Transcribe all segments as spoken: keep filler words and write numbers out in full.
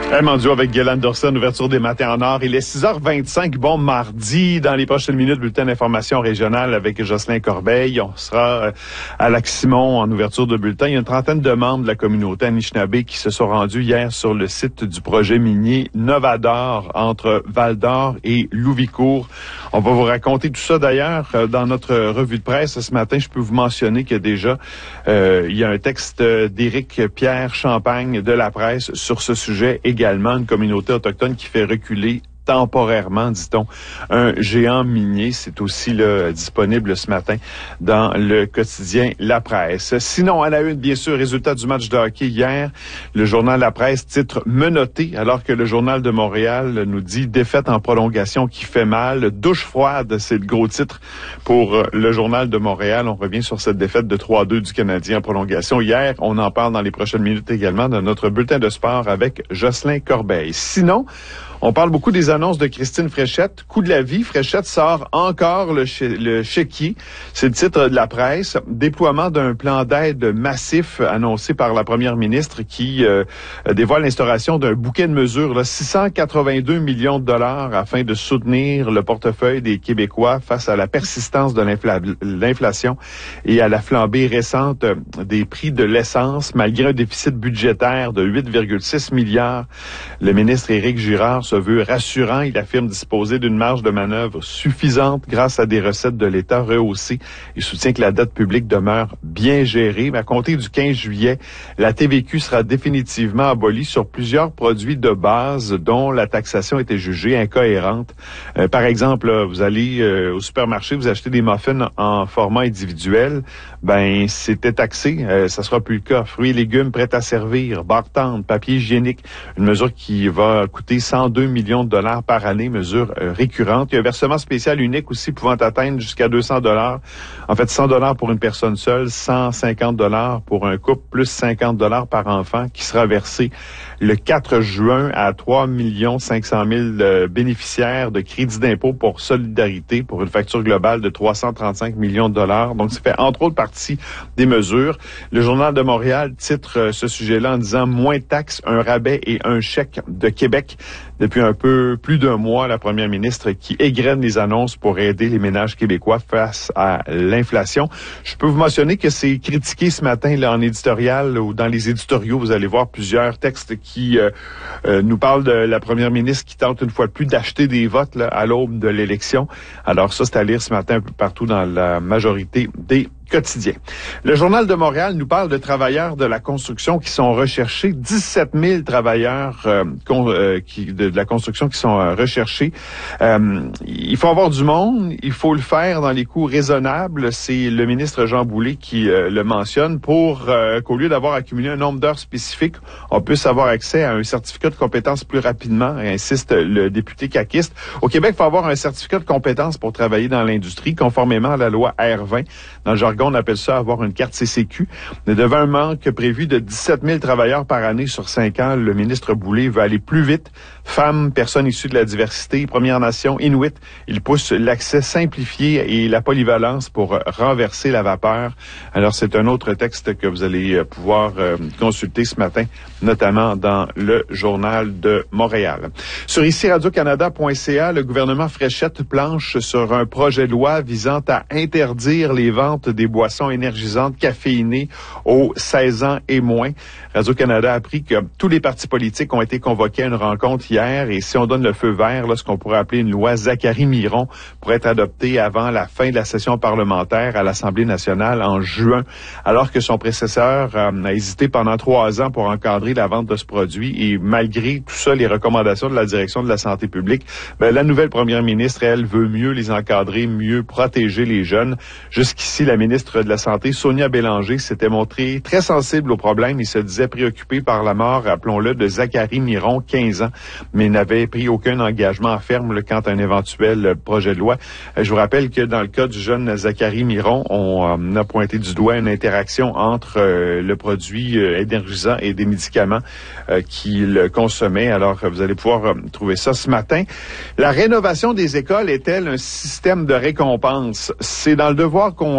Hey, mon Dieu, avec Guylaine Dorson, ouverture des matins en or. Il est six heures vingt-cinq, bon mardi. Dans les prochaines minutes, bulletin d'information régionale avec Jocelyn Corbeil. On sera à Lac-Simon en ouverture de bulletin. Il y a une trentaine de membres de la communauté Anishinaabe qui se sont rendus hier sur le site du projet minier Novador entre Val-d'Or et Louvicourt. On va vous raconter tout ça d'ailleurs dans notre revue de presse ce matin. Je peux vous mentionner que déjà, euh, il y a un texte d'Éric Pierre Champagne de la presse sur ce sujet également. Également une communauté autochtone qui fait reculer temporairement, dit-on, un géant minier. C'est aussi là, disponible ce matin dans le quotidien La Presse. Sinon, à la une, bien sûr, résultat du match de hockey hier. Le journal La Presse titre menotté, alors que le journal de Montréal nous dit défaite en prolongation qui fait mal. Douche froide, c'est le gros titre pour le journal de Montréal. On revient sur cette défaite de trois à deux du Canadien en prolongation hier. On en parle dans les prochaines minutes également dans notre bulletin de sport avec Jocelyn Corbeil. Sinon, on parle beaucoup des annonces de Christine Fréchette. Coup de la vie, Fréchette sort encore le, ch- le chéquier. C'est le titre de la presse. Déploiement d'un plan d'aide massif annoncé par la première ministre qui euh, dévoile l'instauration d'un bouquet de mesures, là, six cent quatre-vingt-deux millions de dollars afin de soutenir le portefeuille des Québécois face à la persistance de l'infla- l'inflation et à la flambée récente des prix de l'essence. Malgré un déficit budgétaire de huit virgule six milliards, le ministre Éric Girard se veut rassurant. Il affirme disposer d'une marge de manœuvre suffisante grâce à des recettes de l'État rehaussées. Il soutient que la dette publique demeure bien gérée. Mais à compter du quinze juillet, la T V Q sera définitivement abolie sur plusieurs produits de base dont la taxation était jugée incohérente. Euh, par exemple, là, vous allez euh, au supermarché, vous achetez des muffins en format individuel. Ben, c'était taxé. Euh, ça sera plus le cas. Fruits et légumes prêts à servir, barres tendres, papier hygiénique. Une mesure qui va coûter cent deux millions de dollars par année, mesure euh, récurrente. Il y a un versement spécial unique aussi pouvant atteindre jusqu'à deux cents dollars. En fait, cent dollars pour une personne seule, cent cinquante dollars pour un couple, plus cinquante dollars par enfant qui sera versé le quatre juin à trois millions cinq cent mille euh, bénéficiaires de crédit d'impôt pour solidarité pour une facture globale de trois cent trente-cinq millions de dollars. Donc, ça fait entre autres partie des mesures. Le Journal de Montréal titre euh, ce sujet-là en disant « Moins de taxes, un rabais et un chèque de Québec ». Depuis un peu plus d'un mois, la première ministre qui égrène les annonces pour aider les ménages québécois face à l'inflation. Je peux vous mentionner que c'est critiqué ce matin là, en éditorial ou dans les éditoriaux. Vous allez voir plusieurs textes qui euh, euh, nous parlent de la première ministre qui tente une fois de plus d'acheter des votes là, à l'aube de l'élection. Alors ça, c'est à lire ce matin un peu partout dans la majorité des quotidien. Le Journal de Montréal nous parle de travailleurs de la construction qui sont recherchés. dix-sept mille travailleurs euh, con, euh, qui, de, de la construction qui sont euh, recherchés. Euh, il faut avoir du monde. Il faut le faire dans les coûts raisonnables. C'est le ministre Jean Boulet qui euh, le mentionne pour euh, qu'au lieu d'avoir accumulé un nombre d'heures spécifiques, on puisse avoir accès à un certificat de compétence plus rapidement, insiste le député caquiste. Au Québec, il faut avoir un certificat de compétence pour travailler dans l'industrie, conformément à la loi R vingt. Dans le jargon, on appelle ça avoir une carte C C Q. Mais devant un manque prévu de dix-sept mille travailleurs par année sur cinq ans, le ministre Boulet veut aller plus vite. Femmes, personnes issues de la diversité, Premières Nations, Inuit, il pousse l'accès simplifié et la polyvalence pour renverser la vapeur. Alors, c'est un autre texte que vous allez pouvoir euh, consulter ce matin, notamment dans le Journal de Montréal. Sur ici radio canada point c a, le gouvernement Fréchette planche sur un projet de loi visant à interdire les ventes des boissons énergisantes caféinées aux seize ans et moins. Radio-Canada a appris que tous les partis politiques ont été convoqués à une rencontre hier et si on donne le feu vert, là, ce qu'on pourrait appeler une loi Zachary-Miron pourrait être adoptée avant la fin de la session parlementaire à l'Assemblée nationale en juin, alors que son prédécesseur euh, a hésité pendant trois ans pour encadrer la vente de ce produit et malgré tout ça, les recommandations de la direction de la santé publique, ben, la nouvelle première ministre, elle, veut mieux les encadrer, mieux protéger les jeunes. Jusqu'ici, la ministre de la Santé, Sonia Bélanger, s'était montrée très sensible au problème et se disait préoccupée par la mort, rappelons-le, de Zachary Miron, quinze ans, mais n'avait pris aucun engagement ferme là, quant à un éventuel projet de loi. Je vous rappelle que dans le cas du jeune Zachary Miron, on euh, a pointé du doigt une interaction entre euh, le produit euh, énergisant et des médicaments euh, qu'il consommait. Alors, vous allez pouvoir euh, trouver ça ce matin. La rénovation des écoles est-elle un système de récompense? C'est dans le devoir qu'on euh, le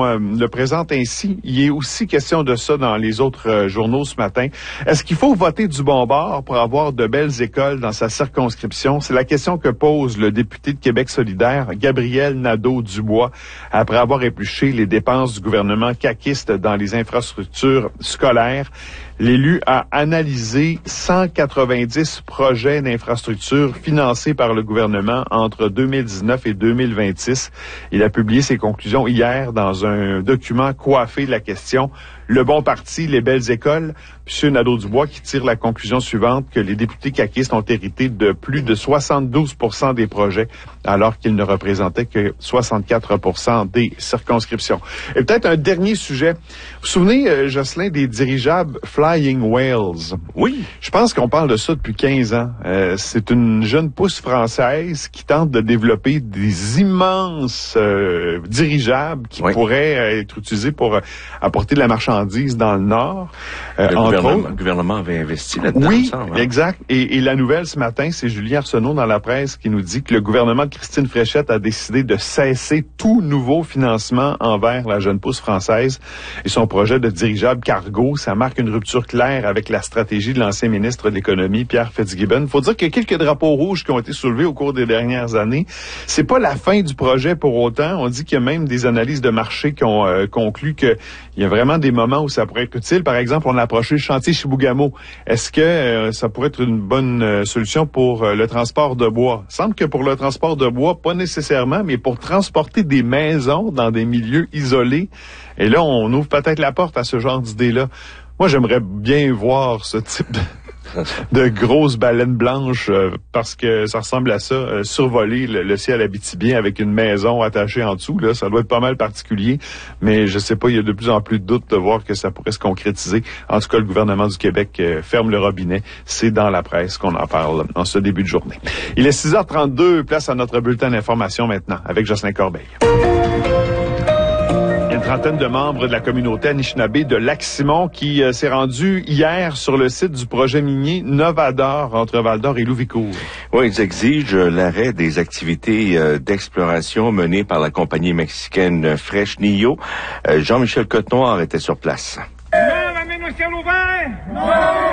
présente ainsi. Il est aussi question de ça dans les autres euh, journaux ce matin. Est-ce qu'il faut voter du bon bord pour avoir de belles écoles dans sa circonscription? C'est la question que pose le député de Québec solidaire, Gabriel Nadeau-Dubois, après avoir épluché les dépenses du gouvernement caquiste dans les infrastructures scolaires. L'élu a analysé cent quatre-vingt-dix projets d'infrastructures financés par le gouvernement entre deux mille dix-neuf et deux mille vingt-six. Il a publié ses conclusions hier dans un document coiffé de la question « Le bon parti, les belles écoles ». M. Nadeau-Dubois qui tire la conclusion suivante que les députés caquistes ont hérité de plus de soixante-douze pour cent des projets alors qu'ils ne représentaient que soixante-quatre pour cent des circonscriptions. Et peut-être un dernier sujet. Vous vous souvenez, euh, Jocelyn, des dirigeables Flying Whales? Oui. Je pense qu'on parle de ça depuis quinze ans. Euh, c'est une jeune pousse française qui tente de développer des immenses euh, dirigeables qui oui. pourraient euh, être utilisés pour euh, apporter de la marchandise dans le Nord. Euh, le, gouvernement, le gouvernement avait investi là-dedans. Oui, ensemble, hein? Exact. Et, et la nouvelle ce matin, c'est Julien Arsenault dans la presse qui nous dit que le gouvernement de Christine Fréchette a décidé de cesser tout nouveau financement envers la jeune pousse française et son projet de dirigeable cargo. Ça marque une rupture claire avec la stratégie de l'ancien ministre de l'Économie, Pierre Fitzgibbon. Faut dire qu'il y a quelques drapeaux rouges qui ont été soulevés au cours des dernières années. C'est pas la fin du projet pour autant. On dit qu'il y a même des analyses de marché qui ont euh, conclu qu'il y a vraiment des moments où ça pourrait être utile. Par exemple, on a approché le chantier Chibougamau. Est-ce que euh, ça pourrait être une bonne euh, solution pour euh, le transport de bois? Il semble que pour le transport de bois, pas nécessairement, mais pour transporter des maisons dans des milieux isolés. Et là, on ouvre peut-être la porte à ce genre d'idée-là. Moi, j'aimerais bien voir ce type de... de grosses baleines blanches, euh, parce que ça ressemble à ça, euh, survoler le, le ciel abitibien avec une maison attachée en dessous. Là, ça doit être pas mal particulier, mais je sais pas, il y a de plus en plus de doutes de voir que ça pourrait se concrétiser. En tout cas, le gouvernement du Québec euh, ferme le robinet. C'est dans la presse qu'on en parle en ce début de journée. Il est six heures trente-deux, place à notre bulletin d'information maintenant, avec Jocelyn Corbeil. Une trentaine de membres de la communauté Anishinaabe de Lac-Simon qui euh, s'est rendu hier sur le site du projet minier Novador entre Val-d'Or et Louvicourt. Oui, ils exigent l'arrêt des activités euh, d'exploration menées par la compagnie mexicaine Fresnillo. Euh, Jean-Michel Cotenoir était sur place. Non, la mine au ciel ouvert! Non,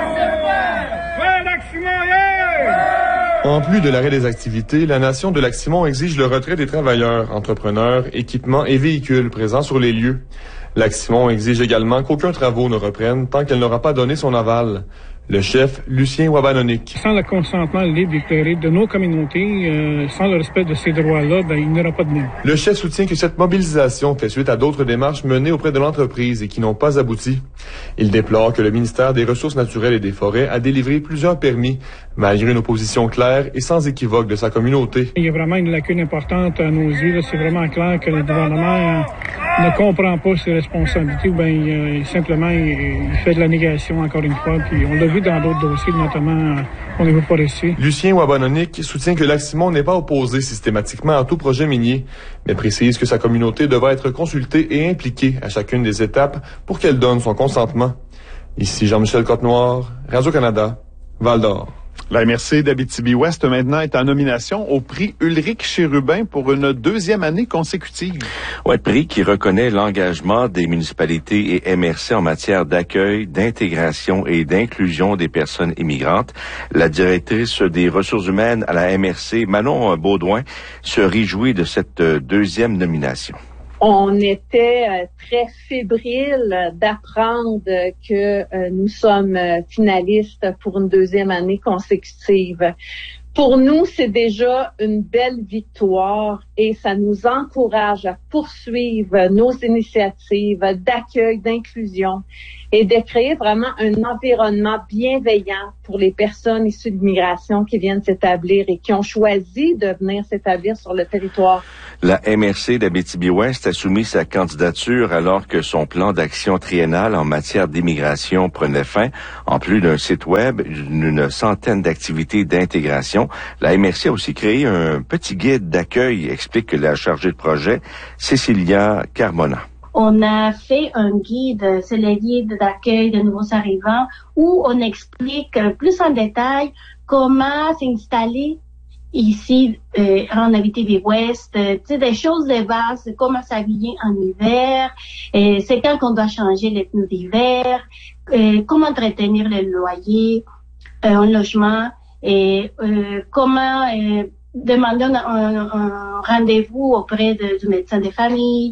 ouais, Lac-Simon, yeah! En plus de l'arrêt des activités, la Nation de Lac-Simon exige le retrait des travailleurs, entrepreneurs, équipements et véhicules présents sur les lieux. Lac-Simon exige également qu'aucun travaux ne reprenne tant qu'elle n'aura pas donné son aval. Le chef, Lucien Wabanonik. Sans le consentement libre et éclairé de nos communautés, euh, sans le respect de ces droits-là, ben, il n'y aura pas de mine. Le chef soutient que cette mobilisation fait suite à d'autres démarches menées auprès de l'entreprise et qui n'ont pas abouti. Il déplore que le ministère des Ressources naturelles et des Forêts a délivré plusieurs permis, malgré une opposition claire et sans équivoque de sa communauté. Il y a vraiment une lacune importante à nos yeux. Là. C'est vraiment clair que le gouvernement euh, ne comprend pas ses responsabilités ou bien euh, simplement il, il fait de la négation encore une fois. Puis on l'a vu dans d'autres dossiers, notamment euh, au niveau forestier. Lucien Wabanonik soutient que Lac-Simon n'est pas opposé systématiquement à tout projet minier, mais précise que sa communauté devra être consultée et impliquée à chacune des étapes pour qu'elle donne son consentement. Ici Jean-Michel Cotenoir, Radio-Canada, Val-d'Or. La M R C d'Abitibi-Ouest maintenant est en nomination au prix Ulrich Chérubin pour une deuxième année consécutive. Ouais, prix qui reconnaît l'engagement des municipalités et M R C en matière d'accueil, d'intégration et d'inclusion des personnes immigrantes. La directrice des ressources humaines à la M R C, Manon Baudouin, se réjouit de cette deuxième nomination. On était euh, très fébrile d'apprendre que euh, nous sommes euh, finalistes pour une deuxième année consécutive. Pour nous, c'est déjà une belle victoire et ça nous encourage à poursuivre nos initiatives d'accueil, d'inclusion et de créer vraiment un environnement bienveillant pour les personnes issues de l'immigration qui viennent s'établir et qui ont choisi de venir s'établir sur le territoire. La M R C d'Abitibi-Ouest a soumis sa candidature alors que son plan d'action triennal en matière d'immigration prenait fin. En plus d'un site web, une centaine d'activités d'intégration. La M R C a aussi créé un petit guide d'accueil, explique la chargée de projet, Cécilia Carmona. On a fait un guide, c'est le guide d'accueil de nouveaux arrivants, où on explique plus en détail comment s'installer ici euh, en Abitibi-Ouest, euh, tu sais, des choses de base, comment s'habiller en hiver, et c'est quand qu'on doit changer les pneus d'hiver, euh, comment entretenir le loyer, euh, un logement, et euh, comment euh, demander un, un, un rendez-vous auprès de, du médecin de famille.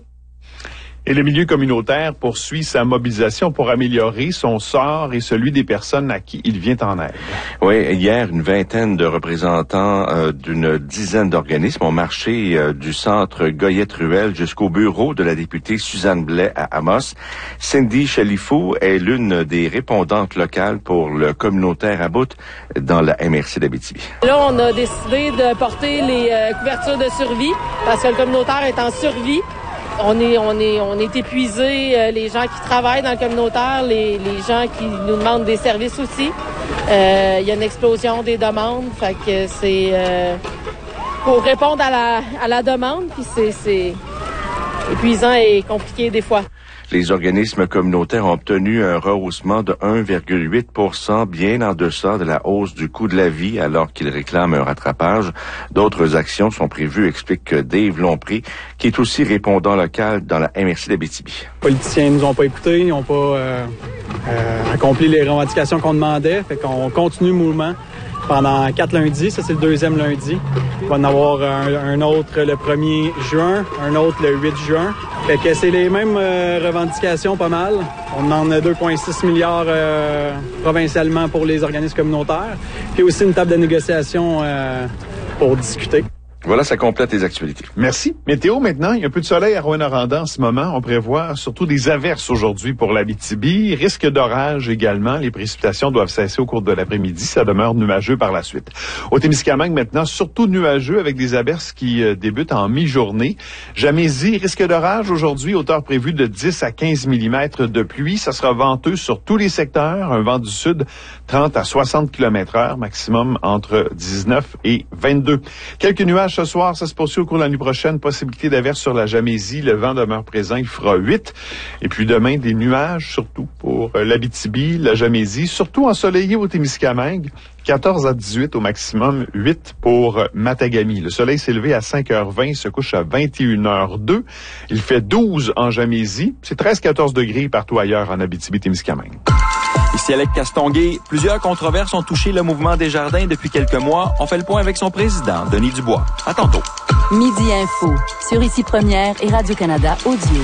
Et le milieu communautaire poursuit sa mobilisation pour améliorer son sort et celui des personnes à qui il vient en aide. Oui, hier, une vingtaine de représentants euh, d'une dizaine d'organismes ont marché euh, du centre Goyette-Ruel jusqu'au bureau de la députée Suzanne Blais à Amos. Cindy Chalifou est l'une des répondantes locales pour le communautaire à bout dans la M R C d'Abitibi. Là, on a décidé de porter les euh, couvertures de survie parce que le communautaire est en survie. On est, on est, on est épuisés, euh, les gens qui travaillent dans le communautaire, les, les gens qui nous demandent des services aussi. Euh, il y a une explosion des demandes, fait que c'est euh, pour répondre à la, à la demande, puis c'est, c'est épuisant et compliqué des fois. Les organismes communautaires ont obtenu un rehaussement de un virgule huit pour cent, bien en deçà de la hausse du coût de la vie, alors qu'ils réclament un rattrapage. D'autres actions sont prévues, explique Dave Lompré, qui est aussi répondant local dans la M R C d'Abitibi. Les politiciens nous ont pas écoutés, ils n'ont pas euh, euh, accompli les revendications qu'on demandait, fait qu'on continue le mouvement pendant quatre lundis, ça c'est le deuxième lundi. Il va en avoir un, un autre le premier juin, un autre le huit juin. Fait que c'est les mêmes euh, revendications pas mal. On demande deux virgule six milliards euh, provincialement pour les organismes communautaires. Puis aussi une table de négociation euh, pour discuter. Voilà, ça complète les actualités. Merci. Météo maintenant, il y a un peu de soleil à Rouyn-Noranda en ce moment. On prévoit surtout des averses aujourd'hui pour l'Abitibi. Risque d'orage également. Les précipitations doivent cesser au cours de l'après-midi. Ça demeure nuageux par la suite. Au Témiscamingue maintenant, surtout nuageux avec des averses qui euh, débutent en mi-journée. Jamésie, risque d'orage aujourd'hui, hauteur prévue de dix à quinze millimètres de pluie. Ça sera venteux sur tous les secteurs. Un vent du sud, trente à soixante kilomètres heure, maximum entre dix-neuf et vingt-deux. Quelques nuages ce soir, ça se poursuit au cours de la nuit prochaine. Possibilité d'averse sur la Jamésie. Le vent demeure présent, il fera huit. Et puis demain, des nuages, surtout pour euh, l'Abitibi, la Jamésie, surtout ensoleillé au Témiscamingue. quatorze à dix-huit au maximum, huit pour euh, Matagami. Le soleil s'est levé à cinq heures vingt, se couche à vingt et une heures deux. Il fait douze en Jamésie. C'est treize à quatorze degrés partout ailleurs en Abitibi-Témiscamingue. Ici Alec Castonguay. Plusieurs controverses ont touché le mouvement Desjardins depuis quelques mois. On fait le point avec son président, Denis Dubois. À tantôt. Midi Info, sur Ici Première et Radio-Canada Audio.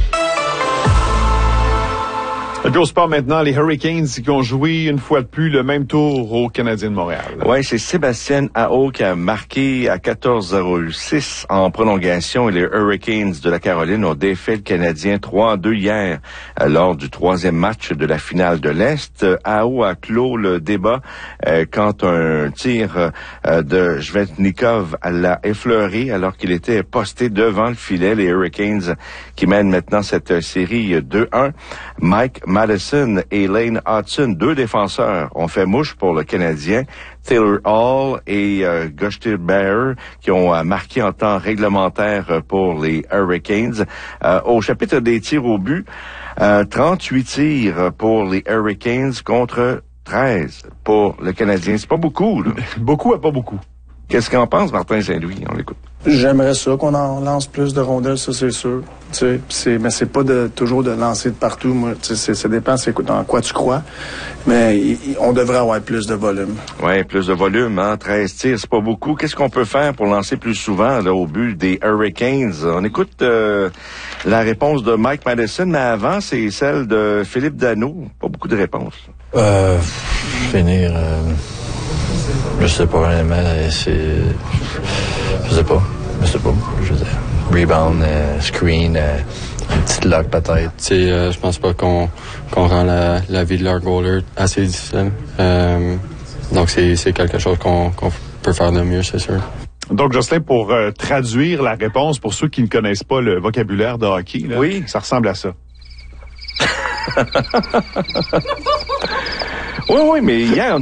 Joe Sport maintenant, les Hurricanes qui ont joué une fois de plus le même tour au Canadien de Montréal. Oui, c'est Sébastien Aho qui a marqué à quatorze zéro six en prolongation et les Hurricanes de la Caroline ont défait le Canadien trois à deux hier euh, lors du troisième match de la finale de l'Est. Aho a clos le débat euh, quand un tir euh, de Svechnikov l'a effleuré alors qu'il était posté devant le filet. Les Hurricanes qui mènent maintenant cette série deux un. Mike Madison et Lane Hudson, deux défenseurs, ont fait mouche pour le Canadien. Taylor Hall et euh, Gustav Baer qui ont euh, marqué en temps réglementaire pour les Hurricanes. Euh, au chapitre des tirs au but, euh, trente-huit tirs pour les Hurricanes contre treize pour le Canadien. C'est pas beaucoup, là. Beaucoup à pas beaucoup. Qu'est-ce qu'en pense Martin Saint-Louis? On l'écoute. J'aimerais ça qu'on en lance plus de rondelles, ça c'est sûr. Tu sais, mais c'est pas de toujours de lancer de partout. Moi, tu sais, ça dépend c'est dans quoi tu crois. Mais y, y, on devrait avoir plus de volume. Ouais, plus de volume, hein. treize tirs, c'est pas beaucoup. Qu'est-ce qu'on peut faire pour lancer plus souvent là au but des Hurricanes? On écoute euh, la réponse de Mike Madison, mais avant c'est celle de Philippe Danault. Pas beaucoup de réponses. Euh, finir. Euh... Je sais pas vraiment, c'est... Je sais pas, je sais pas, je veux dire. Rebound, euh, screen, euh, une petite lock peut-être. Tu sais, euh, je pense pas qu'on qu'on rend la, la vie de leur goaler assez difficile. Euh, donc c'est, c'est quelque chose qu'on, qu'on peut faire de mieux, c'est sûr. Donc, Jocelyn, pour euh, traduire la réponse, pour ceux qui ne connaissent pas le vocabulaire de hockey, là, oui, ça ressemble à ça. oui, oui, mais hier, on